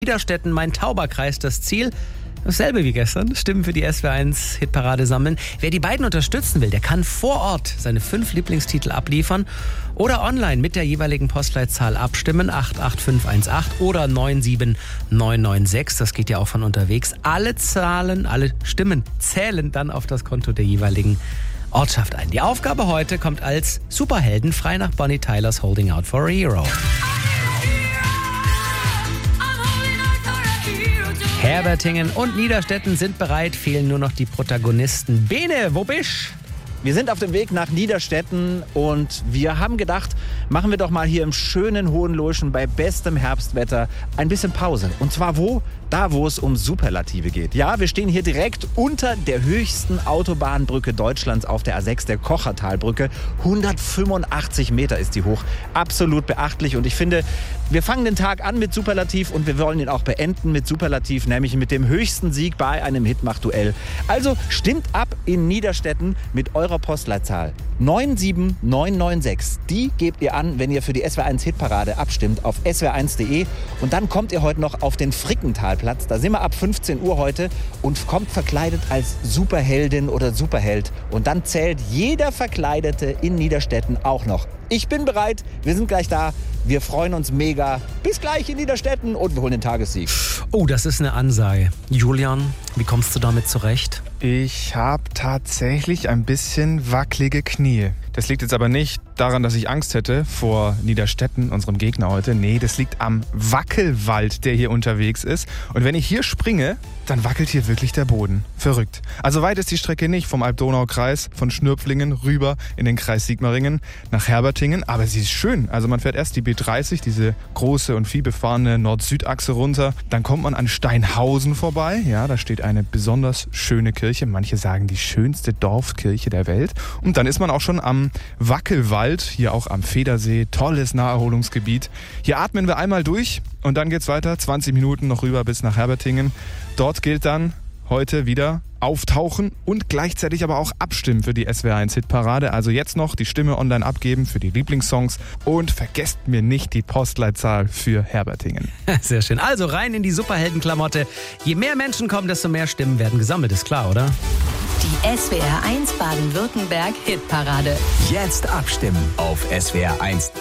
Niederstetten, Main-Tauber-Kreis das Ziel. Dasselbe wie gestern, Stimmen für die SWR1 Hitparade sammeln. Wer die beiden unterstützen will, der kann vor Ort seine 5 Lieblingstitel abliefern oder online mit der jeweiligen Postleitzahl abstimmen, 88518 oder 97996. Das geht ja auch von unterwegs. Alle Stimmen zählen dann auf das Konto der jeweiligen Ortschaft ein. Die Aufgabe heute kommt als Superhelden frei nach Bonnie Tylers Holding Out for a Hero. Herbertingen und Niederstetten sind bereit, fehlen nur noch die Protagonisten. Bene, wo bist? Wir sind auf dem Weg nach Niederstetten und wir haben gedacht, machen wir doch mal hier im schönen Hohenloischen bei bestem Herbstwetter ein bisschen Pause. Und zwar wo? Da, wo es um Superlative geht. Ja, wir stehen hier direkt unter der höchsten Autobahnbrücke Deutschlands auf der A6, der Kochertalbrücke. 185 Meter ist die hoch. Absolut beachtlich. Und ich finde, wir fangen den Tag an mit Superlativ und wir wollen ihn auch beenden mit Superlativ, nämlich mit dem höchsten Sieg bei einem Hitmach-Duell. Also stimmt ab in Niederstetten mit eurer Postleitzahl 97996. Die gebt ihr an, wenn ihr für die SWR1 Hitparade abstimmt auf swr1.de. Und dann kommt ihr heute noch auf den Frickentalplatz. Da sind wir ab 15 Uhr heute und kommt verkleidet als Superheldin oder Superheld. Und dann zählt jeder Verkleidete in Niederstetten auch noch. Ich bin bereit, wir sind gleich da. Wir freuen uns mega. Bis gleich in Niederstetten und wir holen den Tagessieg. Oh, das ist eine Ansage. Julian, wie kommst du damit zurecht? Ich habe tatsächlich ein bisschen wackelige Knie. Das liegt jetzt aber nicht daran, dass ich Angst hätte vor Niederstetten, unserem Gegner heute. Nee, das liegt am Wackelwald, der hier unterwegs ist. Und wenn ich hier springe, dann wackelt hier wirklich der Boden. Verrückt. Also weit ist die Strecke nicht vom Alb-Donau-Kreis, von Schnürpflingen rüber in den Kreis Sigmaringen nach Herbertingen. Aber sie ist schön. Also man fährt erst die B30, diese große und vielbefahrene Nord-Süd-Achse runter. Dann kommt man an Steinhausen vorbei. Ja, da steht eine besonders schöne Kirche. Manche sagen die schönste Dorfkirche der Welt. Und dann ist man auch schon am Wackelwald, hier auch am Federsee. Tolles Naherholungsgebiet. Hier atmen wir einmal durch und dann geht's weiter. 20 Minuten noch rüber bis nach Herbertingen. Dort gilt dann heute wieder auftauchen und gleichzeitig aber auch abstimmen für die SWR1 Hitparade. Also jetzt noch die Stimme online abgeben für die Lieblingssongs und vergesst mir nicht die Postleitzahl für Herbertingen. Sehr schön. Also rein in die Superheldenklamotte. Je mehr Menschen kommen, desto mehr Stimmen werden gesammelt, ist klar, oder? Die SWR1 Baden-Württemberg Hitparade. Jetzt abstimmen auf swr1.de.